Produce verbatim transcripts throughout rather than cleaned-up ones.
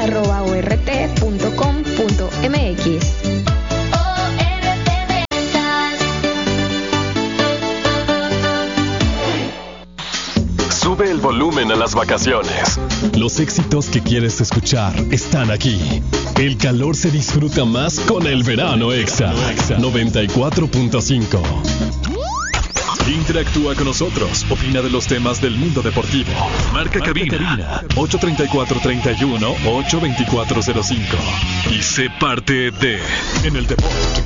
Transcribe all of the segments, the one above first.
arroba o r t punto com punto m x. Sube el volumen a las vacaciones. Los éxitos que quieres escuchar están aquí. El calor se disfruta más con el verano Exa noventa y cuatro punto cinco. Interactúa con nosotros. Opina de los temas del mundo deportivo. Marca, Marca cabina, cabina ocho treinta y cuatro, treinta y uno, ocho veinticuatro cero cinco. Y sé parte de En el Deporte.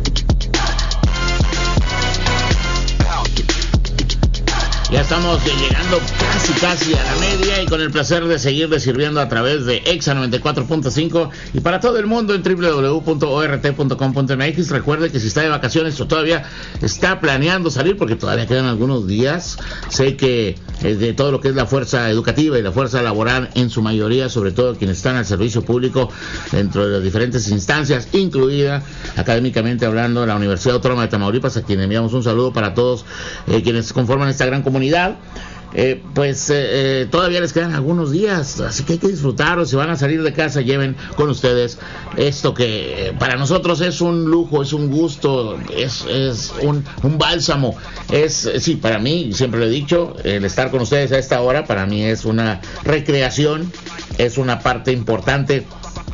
Ya estamos llegando casi casi a la media y con el placer de seguirles sirviendo a través de Exa noventa y cuatro punto cinco y para todo el mundo en doble u doble u doble u punto o r t punto com punto m x. Recuerde que si está de vacaciones o todavía está planeando salir, porque todavía quedan algunos días, sé que eh, de todo lo que es la fuerza educativa y la fuerza laboral en su mayoría, sobre todo quienes están al servicio público dentro de las diferentes instancias, incluida académicamente hablando la Universidad Autónoma de Tamaulipas, a quien enviamos un saludo para todos eh, quienes conforman esta gran comunidad. Eh, pues eh, eh, todavía les quedan algunos días, así que hay que disfrutar. Si van a salir de casa, lleven con ustedes esto que eh, para nosotros es un lujo, es un gusto, es, es un, un bálsamo. Es, sí, para mí, siempre lo he dicho, el estar con ustedes a esta hora para mí es una recreación, es una parte importante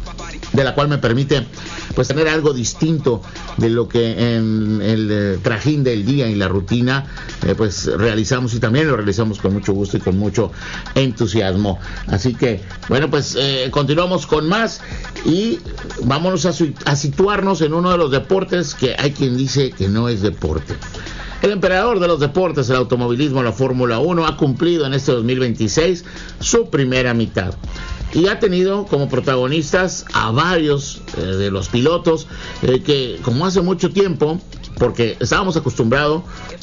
de la cual me permite pues tener algo distinto de lo que en el eh, trajín del día y la rutina eh, pues realizamos, y también lo realizamos con mucho gusto y con mucho entusiasmo. Así que bueno, pues eh, continuamos con más y vámonos a, su- a situarnos en uno de los deportes que hay quien dice que no es deporte. El emperador de los deportes, el automovilismo, la Fórmula uno, ha cumplido en este dos mil veintiséis su primera mitad. Y ha tenido como protagonistas a varios eh, de los pilotos eh, que, como hace mucho tiempo, porque estábamos acostumbrados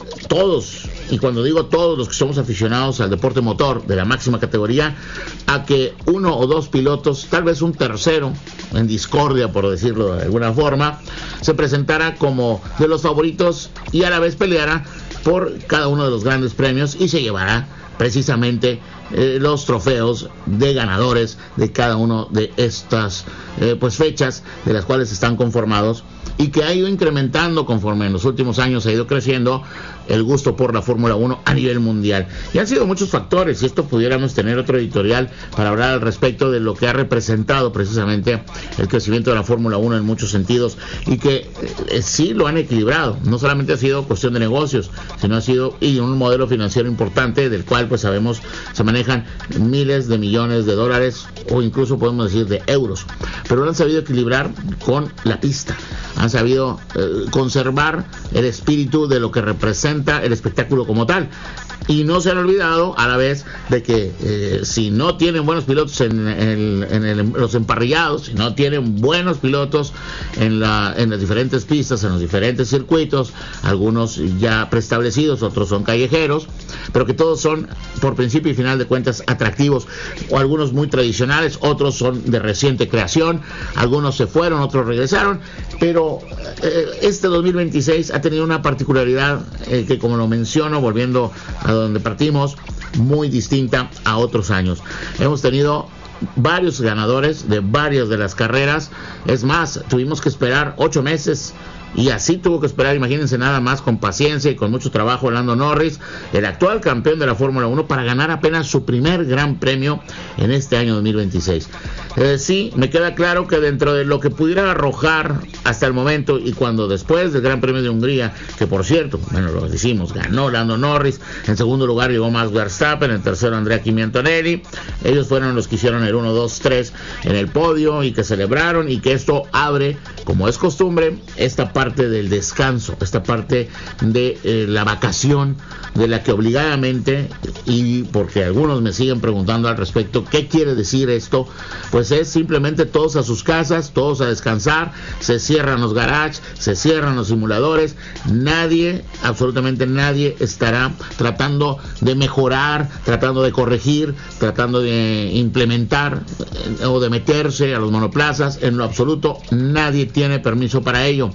todos, y cuando digo todos los que somos aficionados al deporte motor de la máxima categoría, a que uno o dos pilotos, tal vez un tercero, en discordia por decirlo de alguna forma, se presentara como de los favoritos y a la vez peleara por cada uno de los grandes premios y se llevará precisamente eh, los trofeos de ganadores de cada uno de estas eh, pues fechas de las cuales están conformados, y que ha ido incrementando conforme en los últimos años ha ido creciendo el gusto por la Fórmula uno a nivel mundial. Y han sido muchos factores, y esto pudiéramos tener otro editorial para hablar al respecto de lo que ha representado precisamente el crecimiento de la Fórmula uno en muchos sentidos, y que eh, sí lo han equilibrado. No solamente ha sido cuestión de negocios, sino ha sido y un modelo financiero importante del cual pues sabemos se manejan miles de millones de dólares o incluso podemos decir de euros, pero lo han sabido equilibrar con la pista, han sabido eh, conservar el espíritu de lo que representa el espectáculo como tal, y no se han olvidado a la vez de que eh, si no tienen buenos pilotos en, el, en el, los emparrillados, si no tienen buenos pilotos en, la, en las diferentes pistas, en los diferentes circuitos, algunos ya preestablecidos, otros son callejeros, pero que todos son por principio y final de cuentas atractivos, o algunos muy tradicionales, otros son de reciente creación, algunos se fueron, otros regresaron, pero eh, este dos mil veintiséis ha tenido una particularidad eh, que, como lo menciono, volviendo a donde partimos, muy distinta a otros años. Hemos tenido varios ganadores de varias de las carreras, es más, tuvimos que esperar ocho meses. Y así tuvo que esperar, imagínense nada más, con paciencia y con mucho trabajo, Lando Norris, el actual campeón de la Fórmula uno, para ganar apenas su primer gran premio en este año dos mil veintiséis. Eh, sí, me queda claro que dentro de lo que pudiera arrojar hasta el momento, y cuando después del Gran Premio de Hungría, que por cierto, bueno, lo decimos, ganó Lando Norris, en segundo lugar llegó Max Verstappen, en tercero Andrea Kimi Antonelli, ellos fueron los que hicieron el uno, dos, tres en el podio y que celebraron, y que esto abre, como es costumbre, esta parte parte del descanso, esta parte de eh, la vacación, de la que obligadamente, y porque algunos me siguen preguntando al respecto, ¿qué quiere decir esto? Pues es simplemente todos a sus casas, todos a descansar, se cierran los garages, se cierran los simuladores, nadie, absolutamente nadie estará tratando de mejorar, tratando de corregir, tratando de implementar eh, o de meterse a los monoplazas, en lo absoluto, nadie tiene permiso para ello.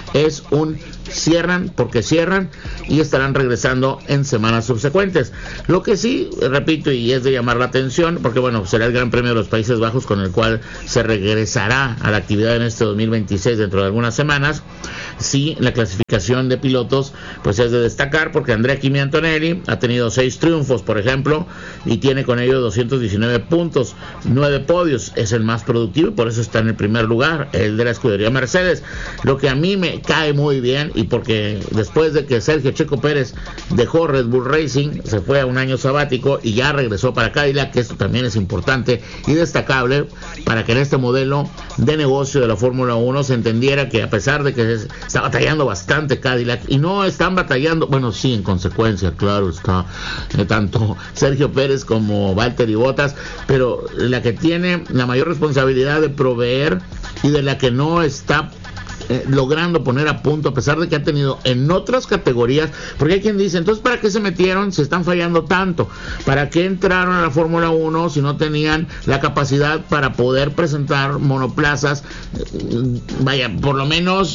es un cierran porque cierran y estarán regresando en semanas subsecuentes. Lo que sí, repito, y es de llamar la atención, porque bueno, será el Gran Premio de los Países Bajos con el cual se regresará a la actividad en este dos mil veintiséis dentro de algunas semanas. Sí, la clasificación de pilotos pues es de destacar, porque Andrea Kimi Antonelli ha tenido seis triunfos, por ejemplo, y tiene con ello doscientos diecinueve puntos, nueve podios, es el más productivo y por eso está en el primer lugar, el de la escudería Mercedes. Lo que a mí me cae muy bien, y porque después de que Sergio Checo Pérez dejó Red Bull Racing, se fue a un año sabático y ya regresó para Cadillac, que esto también es importante y destacable para que en este modelo de negocio de la Fórmula uno se entendiera que a pesar de que está batallando bastante Cadillac, y no están batallando, bueno, sí, en consecuencia, claro está, eh, tanto Sergio Pérez como Valtteri Bottas, pero la que tiene la mayor responsabilidad de proveer y de la que no está Eh, logrando poner a punto, a pesar de que ha tenido en otras categorías, porque hay quien dice, entonces ¿para qué se metieron si están fallando tanto? ¿Para qué entraron a la Fórmula uno si no tenían la capacidad para poder presentar monoplazas, eh, vaya, por lo menos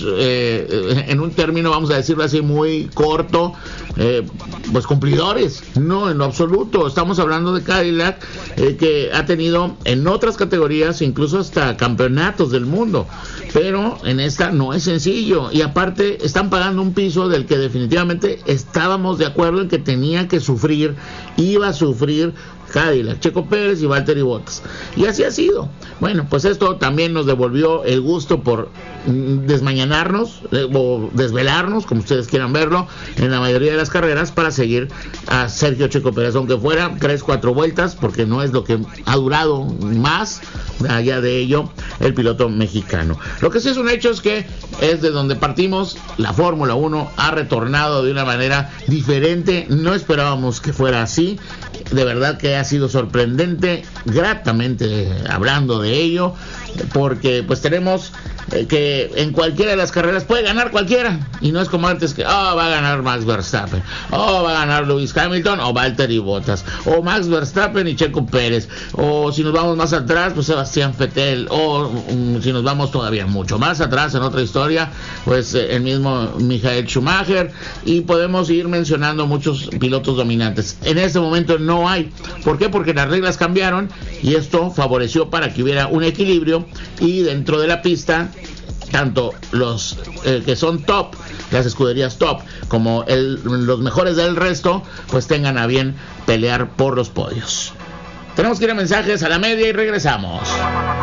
eh, en un término, vamos a decirlo así, muy corto, eh, pues cumplidores? No, en lo absoluto. Estamos hablando de Cadillac, eh, que ha tenido en otras categorías incluso hasta campeonatos del mundo, pero en esta no es sencillo, y aparte están pagando un piso del que definitivamente estábamos de acuerdo en que tenía que sufrir, iba a sufrir Cadillac, Checo Pérez y Valtteri Bottas, y así ha sido. Bueno, pues esto también nos devolvió el gusto por desmañanarnos eh, o desvelarnos, como ustedes quieran verlo, en la mayoría de las carreras para seguir a Sergio Checo Pérez, aunque fuera tres, cuatro vueltas, porque no es lo que ha durado más allá de ello el piloto mexicano. Lo que sí es un hecho es que es de donde partimos. La Fórmula uno ha retornado de una manera diferente, no esperábamos que fuera así, de verdad que ha sido sorprendente, gratamente hablando de ello, porque pues tenemos eh, que en cualquiera de las carreras puede ganar cualquiera, y no es como antes que oh, va a ganar Max Verstappen, oh, va a ganar Lewis Hamilton o Valtteri Bottas, o Max Verstappen y Checo Pérez, o si nos vamos más atrás, pues Sebastián Vettel, o um, si nos vamos todavía mucho más atrás en otra historia, pues eh, el mismo Michael Schumacher, y podemos ir mencionando muchos pilotos dominantes. En este momento no hay. ¿Por qué? Porque las reglas cambiaron y esto favoreció para que hubiera un equilibrio, y dentro de la pista tanto los eh, que son top, las escuderías top, como el, los mejores del resto, pues tengan a bien pelear por los podios. Tenemos que ir a mensajes a la media y regresamos.